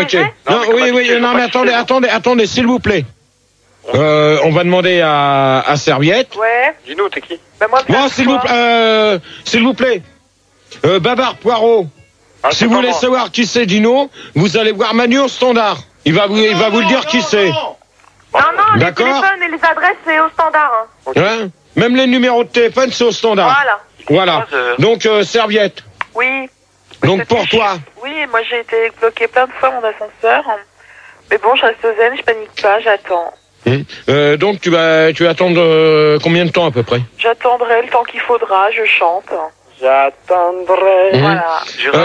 Ok. Non, non, mais attendez, s'il vous plaît. On va demander à Serviette. Ouais. Dino, t'es qui? Bah moi, Bon, s'il vous plaît. Babar Poirot. Si vous voulez savoir qui c'est Dino, vous allez voir Manu au standard. Il va vous le dire qui c'est. Non, les D'accord. téléphones et les adresses, c'est au standard. Hein. Hein? Même les numéros de téléphone, c'est au standard. Voilà. Donc, Serviette. Oui. Donc, pour toi. Oui, moi j'ai été bloqué plein de fois mon ascenseur. Mais bon, je reste zen, je panique pas, j'attends. Donc, tu vas attendre combien de temps à peu près? J'attendrai le temps qu'il faudra, je chante. J'attendrai. Voilà.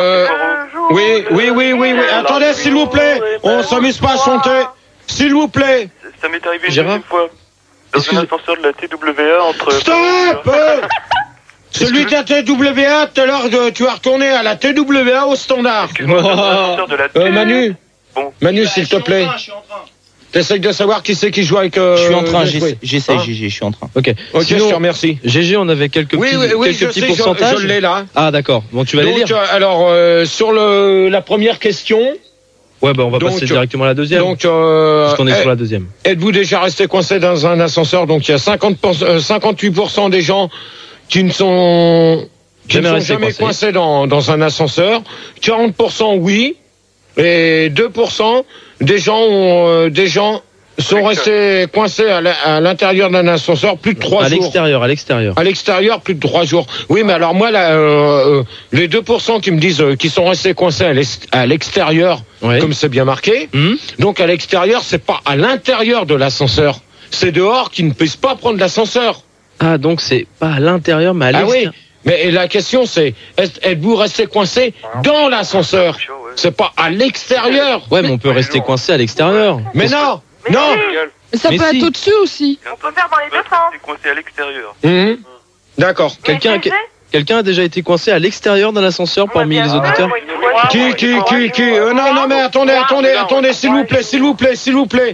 Oui. Attendez, s'il vous plaît. On s'amuse pas à chanter. S'il vous plaît. Ça m'est arrivé une deuxième fois. Dans un ascenseur de la TWA entre... Stop. Celui de la TWA, tout à l'heure, tu vas retourner à la TWA au standard. Manu. Bon. Manu, s'il te plaît. T'essayes de savoir qui c'est qui joue avec... Je suis en train, j'essaie, GG, je suis en train. Ok, sinon, je te remercie. GG, on avait quelques petits pourcentages. Je l'ai là. Ah, d'accord. Bon, tu vas les lire. Alors, sur la première question... Ouais, bah on va passer directement à la deuxième. Donc, parce qu'on est sur la deuxième. Êtes-vous déjà resté coincé dans un ascenseur? Donc, il y a 58% des gens qui ne sont jamais coincés dans un ascenseur. 40% oui. Et 2% des gens sont restés coincés à l'intérieur d'un ascenseur plus de 3 jours. À l'extérieur. À l'extérieur, plus de 3 jours. Oui, mais alors moi, les 2% qui me disent qu'ils sont restés coincés à l'extérieur, comme c'est bien marqué, donc à l'extérieur, c'est pas à l'intérieur de l'ascenseur. C'est dehors qu'ils ne puissent pas prendre l'ascenseur. Ah, donc c'est pas à l'intérieur, mais à l'extérieur. Oui. Mais la question c'est, êtes-vous resté coincé dans l'ascenseur? C'est pas à l'extérieur. Ouais, mais on peut rester coincé à l'extérieur. Mais non. Non. Mais ça peut être au-dessus aussi. On peut faire dans les deux sens. C'est coincé à l'extérieur. D'accord. Quelqu'un a déjà été coincé à l'extérieur d'un ascenseur parmi les auditeurs? Qui Non, mais attendez, s'il vous plaît.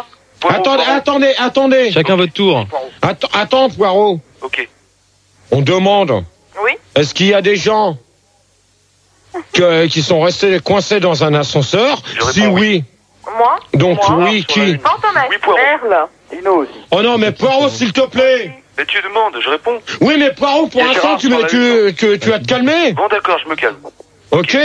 Attendez. Chacun votre tour. Attends, Poirot. Ok. On demande. Oui. Est-ce qu'il y a des gens qui sont restés coincés dans un ascenseur? Si oui. Moi. Donc oui, qui? Fantomètre. Oui, Poirot. Merle. Dino aussi. Oh non, mais Poirot, s'il te plaît. Mais tu demandes, je réponds. Oui, mais Poirot, pour l'instant, tu vas te calmer. Bon, d'accord, je me calme. Ok.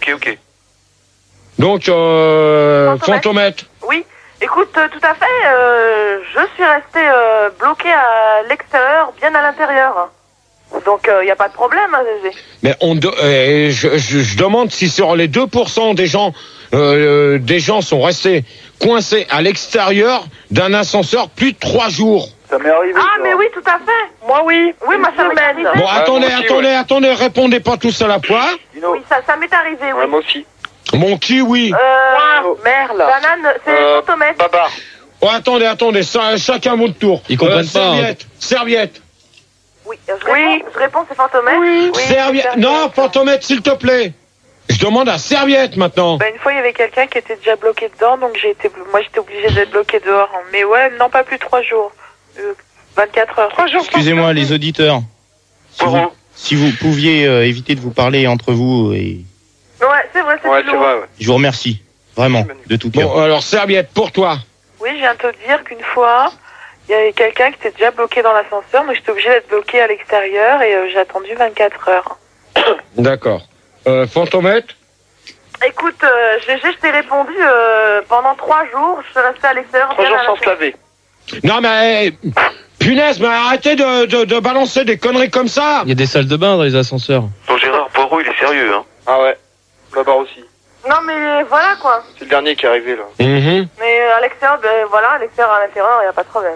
Donc, Fantomètre. Oui. Écoute, tout à fait, je suis resté bloqué à l'extérieur, bien à l'intérieur. Donc, il n'y a pas de problème, hein, Zézé. Mais je demande si sur les 2% des gens sont restés coincés à l'extérieur d'un ascenseur plus de 3 jours. Ça m'est arrivé. Ah, mais oui, tout à fait. Moi, oui. Oui, moi, ça m'est arrivé. Bon, attendez, répondez pas tous à la fois. Oui, ça m'est arrivé, oui. Moi aussi. Mon kiwi. Merle. Banane, c'est Fantomètre. Babar. Oh, attendez, chacun votre tour. Ils comprennent pas. Serviette. Oui, je réponds, c'est Fantomètre. Oui. Serviette. Non, Fantomètre, s'il te plaît. Je demande à Serviette maintenant. Une fois, il y avait quelqu'un qui était déjà bloqué dedans, donc j'étais obligée d'être bloquée dehors. Mais ouais, non, pas plus de 3 jours. 24 heures. 3 jours. Excusez-moi, les auditeurs. Si vous pouviez éviter de vous parler entre vous et... Ouais, c'est vrai, c'est vrai. Je vous remercie, vraiment, de tout cœur. Bon, alors Serviette, pour toi. Oui, je viens de te dire qu'une fois, il y avait quelqu'un qui était déjà bloqué dans l'ascenseur, donc j'étais obligée d'être bloquée à l'extérieur et j'ai attendu 24 heures. D'accord. Fantomètre? Écoute, je t'ai répondu pendant 3 jours, je suis restée à l'extérieur. 3 jours sans se laver. Non, mais... Punaise, mais arrêtez de balancer des conneries comme ça. Il y a des salles de bain dans les ascenseurs. Bon, Gérard Poirot, il est sérieux, hein. Ah ouais. Babar aussi. Non, mais voilà, quoi. C'est le dernier qui est arrivé, là. Mais à l'extérieur, à l'extérieur, à l'intérieur, il n'y a pas de problème.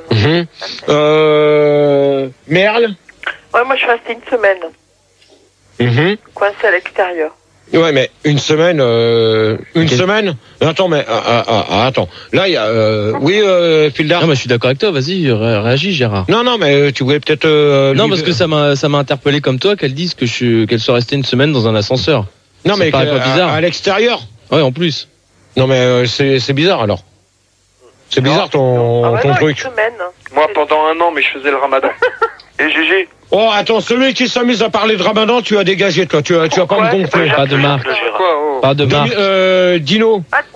Merle? Ouais, moi, je suis restée une semaine. Coincée à l'extérieur. Ouais, mais une semaine, semaine? Attends, mais, attends. Là, il y a, oui, Fildar. Non, mais je suis d'accord avec toi, vas-y, réagis, Gérard. Non, mais tu voulais peut-être, non, parce que ça m'a interpellé comme toi qu'elle dise qu'elle soit restée une semaine dans un ascenseur. Non, mais pas bizarre. À l'extérieur. Ouais, en plus. Non, mais c'est bizarre alors. C'est bizarre ton truc. Une semaine. Moi, pendant 1 an, mais je faisais le ramadan. Et GG. Oh, attends, celui qui s'amuse à parler de ramadan, tu as dégagé, toi. Tu vas pas me gonfler. Pas de marque. Pas de marque. Dino.